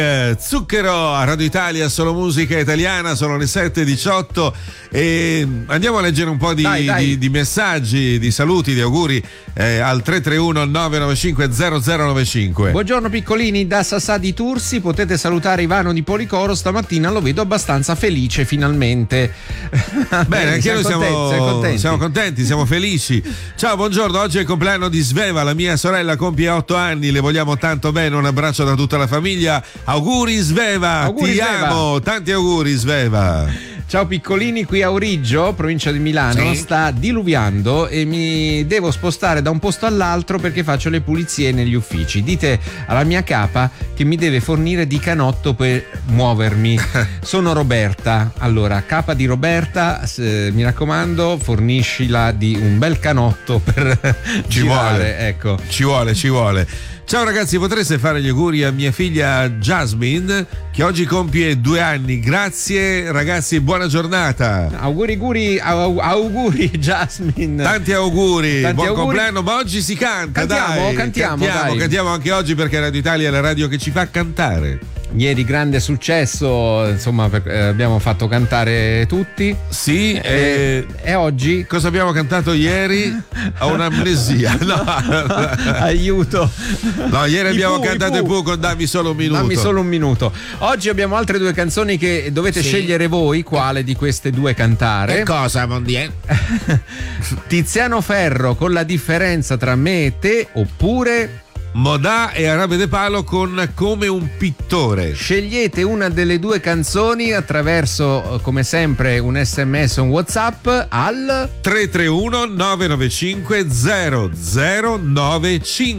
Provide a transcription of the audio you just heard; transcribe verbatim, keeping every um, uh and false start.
Zucchero a Radio Italia, solo musica italiana, sono le sette e diciotto e andiamo a leggere un po' di, dai, dai. di, di messaggi, di saluti, di auguri eh, al tre tre uno nove nove cinque zero zero nove cinque. Buongiorno piccolini, da Sassà di Tursi, potete salutare Ivano di Policoro, stamattina lo vedo abbastanza felice finalmente. Bene, anche noi siamo contenti, contenti. siamo contenti, siamo felici. Ciao, buongiorno, oggi è il compleanno di Sveva, la mia sorella compie otto anni, le vogliamo tanto bene, un abbraccio da tutta la famiglia. Auguri Sveva, auguri, ti Sveva. amo, tanti auguri Sveva. Ciao piccolini, qui a Auriggio, provincia di Milano, sì. sta diluviando e mi devo spostare da un posto all'altro perché faccio le pulizie negli uffici. Dite alla mia capa che mi deve fornire di canotto per muovermi. Sono Roberta. Allora, capa di Roberta, se, mi raccomando, forniscila di un bel canotto per Ci girare, vuole, ecco. Ci vuole, ci vuole. Ciao ragazzi, potreste fare gli auguri a mia figlia Jasmine che oggi compie due anni. Grazie ragazzi, buona giornata. Auguri, auguri, au, auguri Jasmine. Tanti auguri, Tanti buon auguri. compleanno, ma oggi si canta, Cantiamo, dai. cantiamo, cantiamo, dai. cantiamo anche oggi perché Radio Italia è la radio che ci fa cantare. Ieri grande successo, insomma, per, eh, abbiamo fatto cantare tutti. Sì, e, eh, e oggi cosa abbiamo cantato ieri? Ho un'amnesia. No. Aiuto. No, ieri I abbiamo Pooh, cantato i il Pooh. Pooh con Dammi solo un minuto. Dammi solo un minuto. Oggi abbiamo altre due canzoni che dovete Sì. scegliere voi quale di queste due cantare. Che cosa, Mondier? Tiziano Ferro con La differenza tra me e te, oppure Modà e Arabe De Palo con Come un pittore. scegliete una delle due canzoni attraverso, come sempre, un sms o un WhatsApp al tre tre uno nove nove cinque zero zero nove cinque.